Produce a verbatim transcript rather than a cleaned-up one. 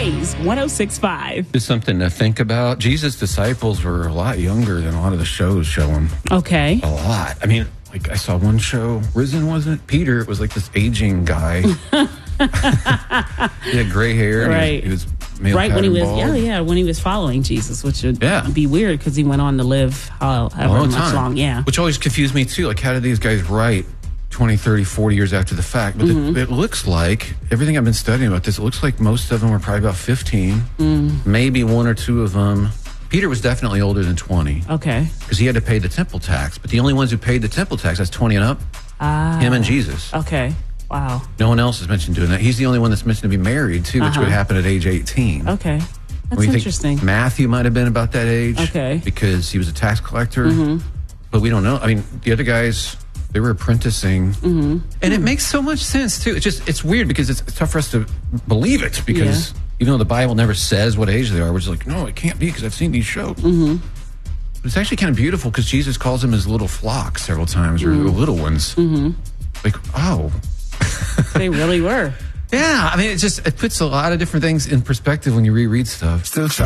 Blaze one oh six point five. Just something to think about. Jesus' disciples were a lot younger than a lot of the shows show them. Okay. A lot. I mean, like I saw one show, Risen, wasn't it? Peter was like this aging guy. He had gray hair. Right. He was, he was male right when he was, bald. yeah, yeah, when he was following Jesus, which would Yeah. be weird because he went on to live uh, however Long much time. long. Yeah. Which always confused me too. Like, how did these guys write twenty, thirty, forty years after the fact? But Mm-hmm. it, it looks like, everything I've been studying about this, it looks like most of them were probably about fifteen. Mm. Maybe one or two of them. Peter was definitely older than twenty. Okay. Because he had to pay the temple tax. But the only ones who paid the temple tax, that's twenty and up, Ah. him and Jesus. Okay. Wow. No one else is mentioned doing that. He's the only one that's mentioned to be married, too, which Uh-huh. would happen at age eighteen. Okay. That's We think interesting. Matthew might have been about that age. Okay. Because he was a tax collector. Mm-hmm. But we don't know. I mean, the other guys, they were apprenticing. Mm-hmm. And it makes so much sense, too. It's just, it's weird because it's tough for us to believe it. Because, Yeah. even though the Bible never says what age they are, we're just like, no, it can't be because I've seen these shows. Mm-hmm. But it's actually kind of beautiful because Jesus calls them his little flock several times, or Mm-hmm. the little ones. Mm-hmm. Like, oh. They really were. Yeah, I mean, it just, it puts a lot of different things in perspective when you reread stuff. Still